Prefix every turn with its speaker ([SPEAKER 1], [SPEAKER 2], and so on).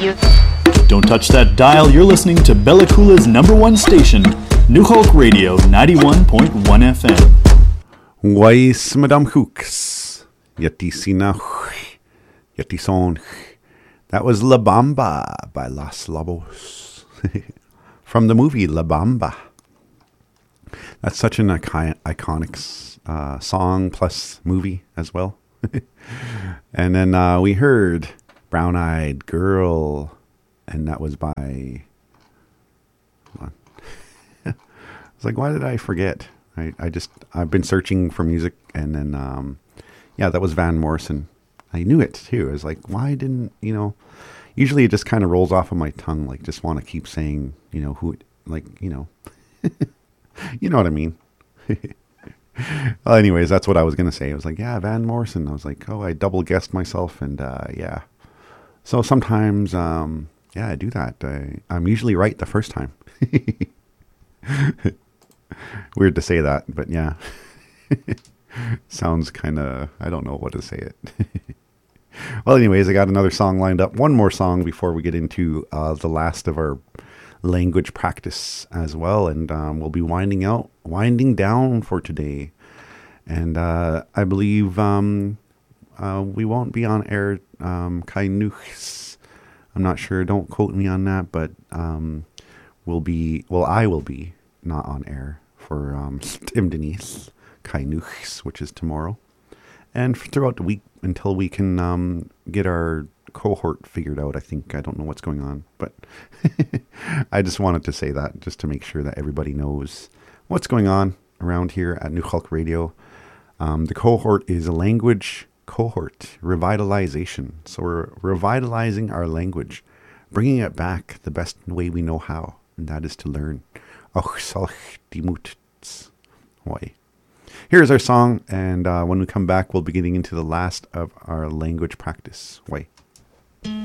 [SPEAKER 1] Don't touch that dial. You're listening to Bella Coola's #1 station, New Hulk Radio 91.1 FM.
[SPEAKER 2] Wais Madame Hooks. Yeti Sina. Yeti Son. That was La Bamba by Los Lobos. From the movie La Bamba. That's such an iconic song plus movie as well. And then we heard Brown Eyed Girl, and that was by... Hold on. I was like, why did I forget? I've been searching for music, and then, that was Van Morrison. I knew it too. I was like, why didn't, usually it just kind of rolls off of my tongue, like just want to keep saying, who, like, you know what I mean? Well, anyways, that's what I was going to say. I was like, yeah, Van Morrison. I was like, oh, I double guessed myself, and yeah. So sometimes, I do that. I'm usually right the first time. Weird to say that, but yeah. Sounds kind of, I don't know what to say it. Well, anyways, I got another song lined up. One more song before we get into the last of our language practice as well. And we'll be winding down for today. And I believe we won't be on air Kainuchs. I'm not sure. Don't quote me on that. But I will be not on air for Timdenis Kainuchs, which is tomorrow. And throughout the week until we can get our cohort figured out, I think. I don't know what's going on, but I just wanted to say that just to make sure that everybody knows what's going on around here at New Hulk Radio. The cohort is a language cohort, revitalization. So we're revitalizing our language, bringing it back the best way we know how, and that is to learn. Here's our song, and when we come back, we'll be getting into the last of our language practice. Wait.